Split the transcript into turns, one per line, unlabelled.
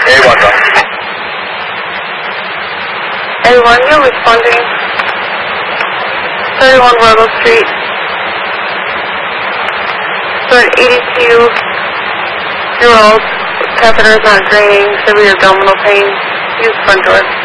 A1, bro.
A1, you're responding. 31 Virgo Street. So an 82-year-old, catheter is not draining, severe abdominal pain. Use front door.